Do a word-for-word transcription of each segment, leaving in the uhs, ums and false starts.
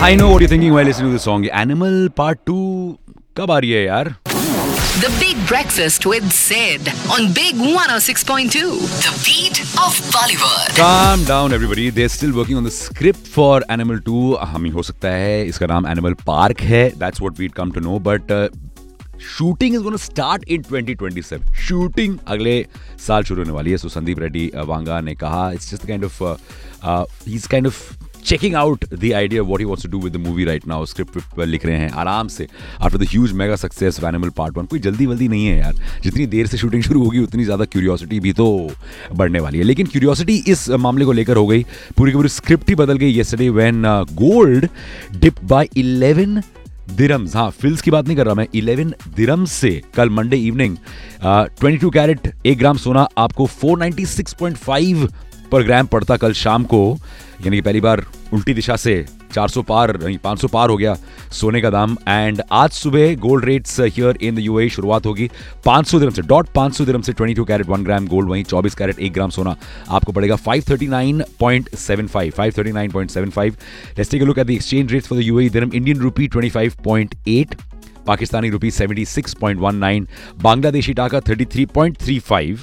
I know what you're thinking while listening to this song. Animal Part two कब आ रही है यार? The Big Breakfast with Sid on Big one oh six point two. The beat of Bollywood. Calm down everybody. They're still working on the script for Animal two. हमें हो सकता है इसका नाम Animal Park है. That's what we'd come to know. But uh, shooting is gonna start in twenty twenty seven. Shooting अगले साल शुरू होने वाली है. सो संदीप रेड्डी वांगा ने कहा it's just kind of he is kind of checking out the idea of what he wants to do with the movie right now. Script लिख रहे हैं आराम से after the huge mega success of animal part one. कोई जल्दी वल्दी नहीं है यार. जितनी देर से शूटिंग शुरू होगी उतनी ज़्यादा क्यूरियोसिटी भी तो बढ़ने वाली है. लेकिन क्यूरियोसिटी इस मामले को लेकर हो गई. पूरी की पूरी स्क्रिप्ट ही बदल गई yesterday when gold dip by eleven dirhams. हाँ, फिल्स की बात नहीं कर रहा मैं. इलेवन दिरम्स से कल Monday evening twenty two carat एक ग्राम सोना आपको four ninety six point five पर ग्राम पड़ता कल शाम को. यानी कि पहली बार उल्टी दिशा से चार सौ पार पाँच सौ पार हो गया सोने का दाम. एंड आज सुबह gold rates here in the UAE शुरुआत होगी पाँच सौ दिरहम से. डॉट पाँच सौ दिरहम से twenty two carat one gram gold. वहीं चौबीस कैरेट एक ग्राम सोना आपको पड़ेगा five thirty nine point seven five. Five thirty nine point seven five. Let's take a look at the exchange rates for the UAE dirham. Indian rupee twenty five point eight, Pakistani rupee seventy six point one nine, Bangladeshi टाका thirty three point three five.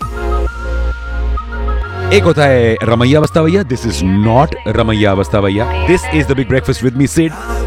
एक होता है रमैया अवस्था भैया. This is not Ramaiah अवस्था भैया. This is the big breakfast with me Sid.